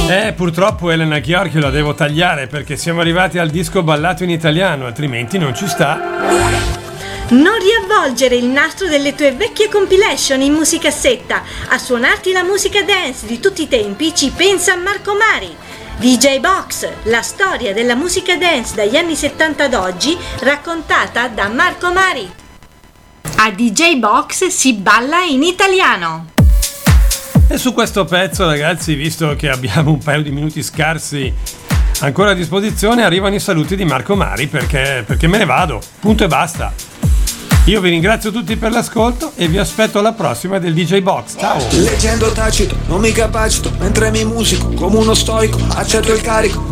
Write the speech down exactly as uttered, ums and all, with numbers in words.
Eh, purtroppo Elena Ghiorghi la devo tagliare perché siamo arrivati al disco ballato in italiano, altrimenti non ci sta. Non riavvolgere il nastro delle tue vecchie compilation in musicassetta. A suonarti la musica dance di tutti i tempi ci pensa Marco Mari. D J Box, la storia della musica dance dagli anni settanta ad oggi, raccontata da Marco Mari. A D J Box si balla in italiano. E su questo pezzo, ragazzi, visto che abbiamo un paio di minuti scarsi ancora a disposizione, arrivano i saluti di Marco Mari perché, perché me ne vado, punto e basta. Io vi ringrazio tutti per l'ascolto e vi aspetto alla prossima del D J Box. Ciao! Leggendo tacito, non mi capacito, mentre mi musico come uno stoico, accetto il carico